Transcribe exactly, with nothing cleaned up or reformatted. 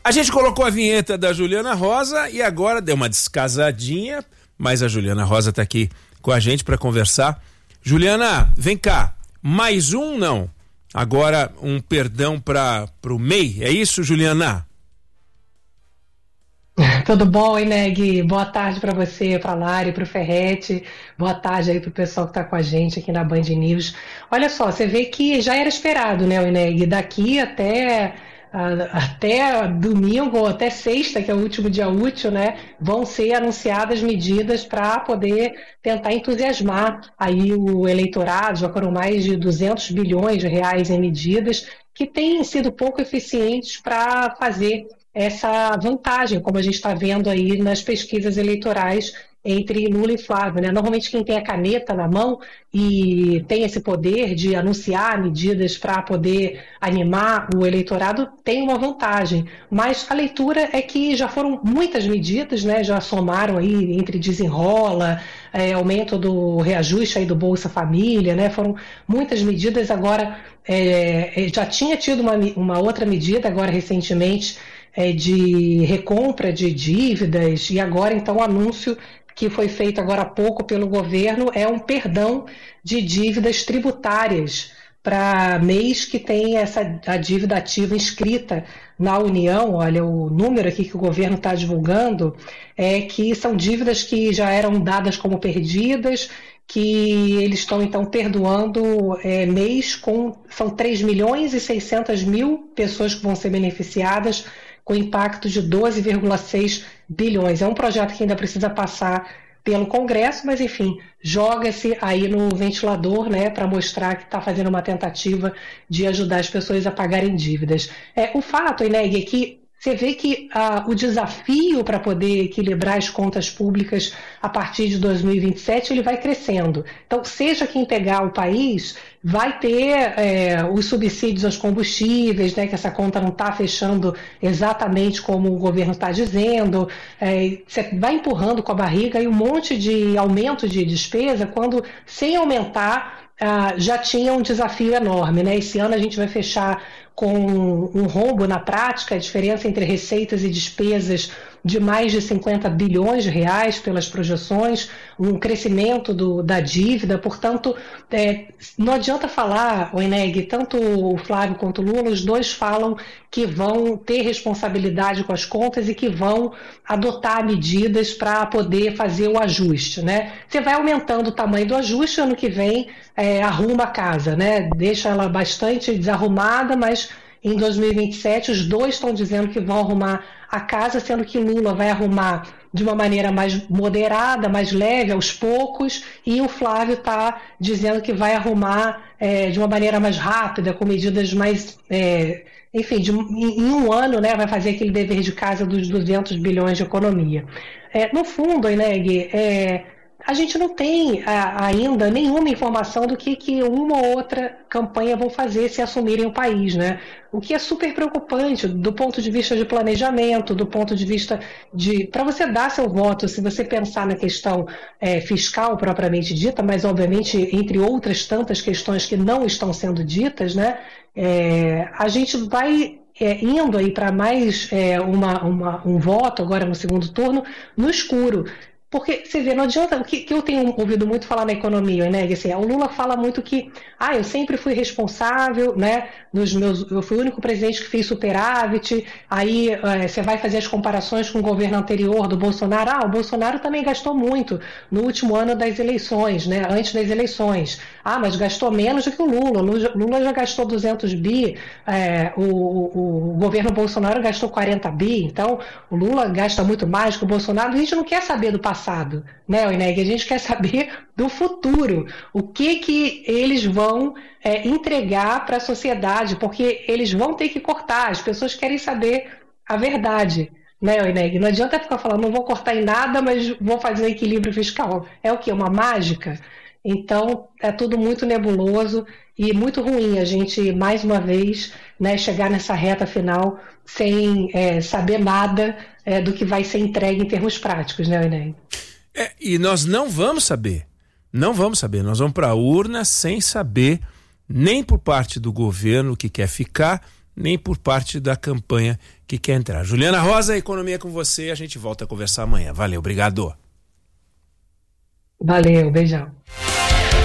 A gente colocou a vinheta da Juliana Rosa e agora deu uma descasadinha, mas a Juliana Rosa está aqui com a gente para conversar. Juliana, vem cá, mais um não, agora um perdão para o M E I, é isso, Juliana? Tudo bom, Ineg? Boa tarde para você, para a Lari, para o Ferretti. Boa tarde aí para o pessoal que está com a gente aqui na Band News. Olha só, você vê que já era esperado, né, Ineg? Daqui até, uh, até domingo ou até sexta, que é o último dia útil, né, vão ser anunciadas medidas para poder tentar entusiasmar aí o eleitorado. Já foram mais de duzentos bilhões de reais em medidas que têm sido pouco eficientes para fazer essa vantagem, como a gente está vendo aí nas pesquisas eleitorais entre Lula e Flávio, né? Normalmente quem tem a caneta na mão e tem esse poder de anunciar medidas para poder animar o eleitorado tem uma vantagem, mas a leitura é que já foram muitas medidas, né? Já somaram aí entre desenrola, é, aumento do reajuste aí do Bolsa Família, né? Foram muitas medidas. Agora é, já tinha tido uma, uma outra medida agora recentemente É, de recompra de dívidas, e agora então o anúncio que foi feito agora há pouco pelo governo é um perdão de dívidas tributárias para M E Is que tem essa, a dívida ativa inscrita na União. Olha, o número aqui que o governo está divulgando é que são dívidas que já eram dadas como perdidas, que eles estão então perdoando é, M E Is, com, são três milhões e seiscentas mil pessoas que vão ser beneficiadas, com impacto de doze vírgula seis bilhões. É um projeto que ainda precisa passar pelo Congresso, mas enfim, joga-se aí no ventilador, né, para mostrar que está fazendo uma tentativa de ajudar as pessoas a pagarem dívidas. É, o fato, Ineg, é que você vê que ah, o desafio para poder equilibrar as contas públicas a partir de dois mil e vinte e sete ele vai crescendo. Então, seja quem pegar o país, vai ter é, os subsídios aos combustíveis, né, que essa conta não está fechando exatamente como o governo está dizendo. É, você vai empurrando com a barriga e um monte de aumento de despesa, quando, sem aumentar, ah, já tinha um desafio enorme, né? Esse ano a gente vai fechar com um rombo na prática, a diferença entre receitas e despesas de mais de cinquenta bilhões de reais pelas projeções, um crescimento do, da dívida. Portanto, é, não adianta falar, o Ineg, tanto o Flávio quanto o Lula, os dois falam que vão ter responsabilidade com as contas e que vão adotar medidas para poder fazer o ajuste, né? Você vai aumentando o tamanho do ajuste, ano que vem é, arruma a casa, né? Deixa ela bastante desarrumada, mas em dois mil e vinte e sete os dois estão dizendo que vão arrumar a casa, sendo que Lula vai arrumar de uma maneira mais moderada, mais leve, aos poucos, e o Flávio está dizendo que vai arrumar é, de uma maneira mais rápida, com medidas mais... É, enfim, de, em, em um ano, né, vai fazer aquele dever de casa dos duzentos bilhões de economia. É, no fundo, Ineg, é, a gente não tem a, ainda nenhuma informação do que, que uma ou outra campanha vão fazer se assumirem o país, né? O que é super preocupante do ponto de vista de planejamento, do ponto de vista de... Para você dar seu voto, se você pensar na questão é, fiscal propriamente dita, mas obviamente entre outras tantas questões que não estão sendo ditas, né? É, a gente vai... É, indo aí para mais é, uma, uma, um voto agora no segundo turno no escuro. Porque, você vê, não adianta, o que, que eu tenho ouvido muito falar na economia, né? Assim, o Lula fala muito que, ah, eu sempre fui responsável, né? Nos meus, eu fui o único presidente que fez superávit, aí é, você vai fazer as comparações com o governo anterior do Bolsonaro. Ah, o Bolsonaro também gastou muito no último ano das eleições, né? Antes das eleições. Ah, mas gastou menos do que o Lula. O Lula já gastou duzentos bi, é, o, o, o governo Bolsonaro gastou quarenta bi, então o Lula gasta muito mais que o Bolsonaro. A gente não quer saber do passado. Passado, né, Ineg? A gente quer saber do futuro, o que que eles vão é, entregar para a sociedade, porque eles vão ter que cortar, as pessoas querem saber a verdade, né, Ineg? Não adianta ficar falando, não vou cortar em nada, mas vou fazer um equilíbrio fiscal. É o quê? Uma mágica? Então, é tudo muito nebuloso e muito ruim a gente, mais uma vez, né, chegar nessa reta final sem é, saber nada é, do que vai ser entregue em termos práticos, né, Ineg? É, e nós não vamos saber, não vamos saber, nós vamos para a urna sem saber, nem por parte do governo que quer ficar, nem por parte da campanha que quer entrar. Juliana Rosa, Economia com você, a gente volta a conversar amanhã. Valeu, obrigado. Valeu, beijão.